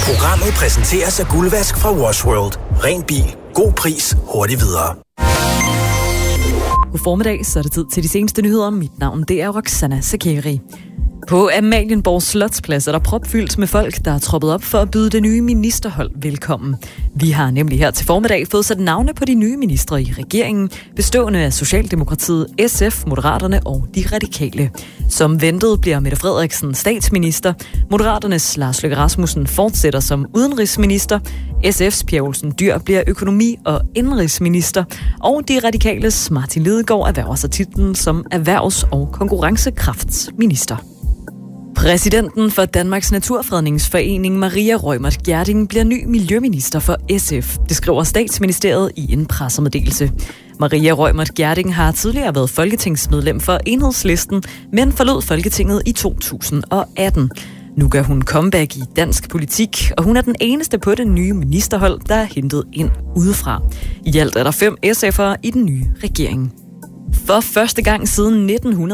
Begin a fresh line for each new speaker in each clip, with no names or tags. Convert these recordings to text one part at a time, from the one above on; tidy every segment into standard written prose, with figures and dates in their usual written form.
Programmet præsenteres af Guldvask fra Wash World. Ren bil. God pris. Hurtigt videre.
God formiddag, så er det tid til de seneste nyheder. Mit navn, det er Roxana Sakeri. På Amalienborg Slotsplads er der propfyldt med folk, der er troppet op for at byde det nye ministerhold velkommen. Vi har nemlig her til formiddag fået sat navne på de nye ministre i regeringen, bestående af Socialdemokratiet, SF, Moderaterne og de Radikale. Som ventet bliver Mette Frederiksen statsminister, Moderaternes Lars Løkke Rasmussen fortsætter som udenrigsminister, SF's Pia Olsen Dyhr bliver økonomi- og indenrigsminister, og de Radikales Martin Lidegaard erhverver sig titlen som erhvervs- og konkurrencekraftsminister. Præsidenten for Danmarks Naturfredningsforening, Maria Reumert Gjerding, bliver ny miljøminister for SF. Det skriver Statsministeriet i en pressemeddelelse. Maria Reumert Gjerding har tidligere været folketingsmedlem for Enhedslisten, men forlod Folketinget i 2018. Nu gør hun comeback i dansk politik, og hun er den eneste på det nye ministerhold, der er hentet ind udefra. I alt er der 5 SF'ere i den nye regering. For første gang siden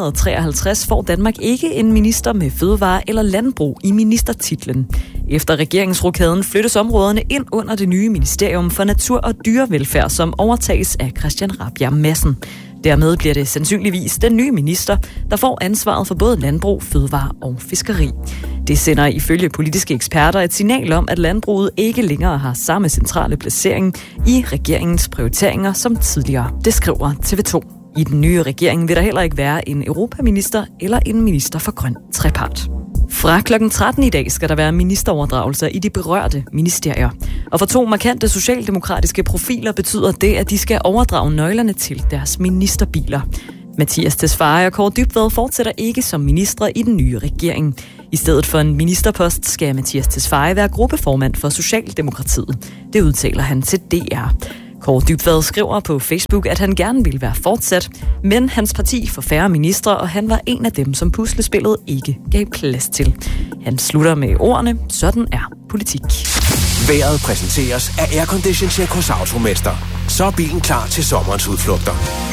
1953 får Danmark ikke en minister med fødevare eller landbrug i ministertitlen. Efter regeringsrokaden flyttes områderne ind under det nye ministerium for natur- og dyrevelfærd, som overtages af Christian Rabjerg Madsen. Dermed bliver det sandsynligvis den nye minister, der får ansvaret for både landbrug, fødevare og fiskeri. Det sender ifølge politiske eksperter et signal om, at landbruget ikke længere har samme centrale placering i regeringens prioriteringer som tidligere. Det skriver TV2. I den nye regering vil der heller ikke være en europaminister eller en minister for grøn trepart. Fra kl. 13 i dag skal der være ministeroverdragelser i de berørte ministerier. Og for 2 markante socialdemokratiske profiler betyder det, at de skal overdrage nøglerne til deres ministerbiler. Mathias Tesfaye og Kaare Dybvad fortsætter ikke som ministre i den nye regering. I stedet for en ministerpost skal Mathias Tesfaye være gruppeformand for Socialdemokratiet. Det udtaler han til DR. Kaare Dybvad skriver på Facebook, at han gerne ville være fortsat, men hans parti får færre ministre, og han var en af dem, som puslespillet ikke gav plads til. Han slutter med ordene: sådan er politik.
Vejret præsenteres af Aircondition Check hos Automester. Så er bilen klar til sommerens udflugter.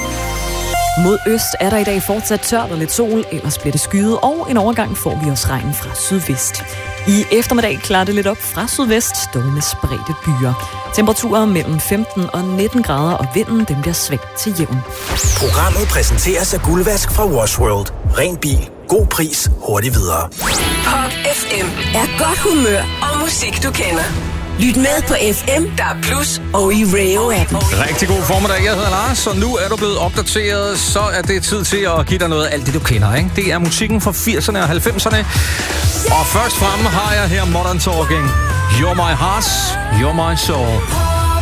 Mod øst er der i dag fortsat tørt og lidt sol, ellers bliver det skyet, og en overgang får vi også regn fra sydvest. I eftermiddag klarer det lidt op fra sydvest, dog med spredte byer. Temperaturer mellem 15 og 19 grader, og vinden den bliver svag til jævn.
Programmet præsenteres af Guldvask fra Wash World. Ren bil. God pris. Hurtigt videre.
Pop FM er godt humør og musik, du kender. Lyt med på FM, der er Plus og i Radio-appen.
Rigtig god formiddag, jeg hedder Lars, og nu er du blevet opdateret, så er det tid til at give dig noget af alt det, du kender, ikke? Det er musikken fra 80'erne og 90'erne. Og først fremme har jeg her Modern Talking. You're my heart, you're my soul.